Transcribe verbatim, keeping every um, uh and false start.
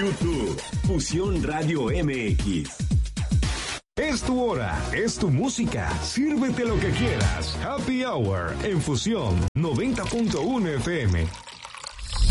YouTube, Fusión Radio M X. Es tu hora, es tu música, sírvete lo que quieras. Happy Hour en Fusión noventa punto uno F M.